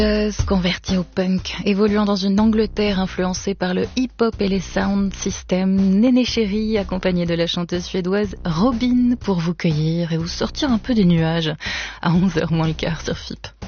Converti au punk, évoluant dans une Angleterre influencée par le hip-hop et les sound systems, Néné Chéri, accompagnée de la chanteuse suédoise Robyn, pour vous cueillir et vous sortir un peu des nuages à 11h moins le quart sur FIP.